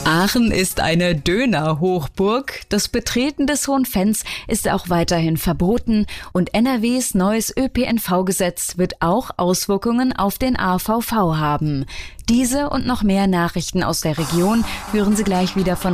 Aachen ist eine Döner-Hochburg. Das Betreten des Hohen Fenns ist auch weiterhin verboten und NRWs neues ÖPNV-Gesetz wird auch Auswirkungen auf den AVV haben. Diese und noch mehr Nachrichten aus der Region hören Sie gleich wieder von